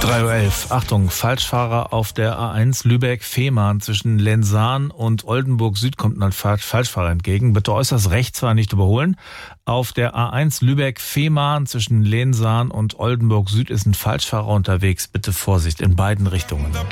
3:11 Uhr. Achtung, Falschfahrer auf der A1 Lübeck-Fehmarn zwischen Lensahn und Oldenburg Süd kommt ein Falschfahrer entgegen. Bitte äußerst rechts fahren, nicht überholen. Auf der A1 Lübeck-Fehmarn zwischen Lensahn und Oldenburg Süd ist ein Falschfahrer unterwegs. Bitte Vorsicht in beiden Richtungen.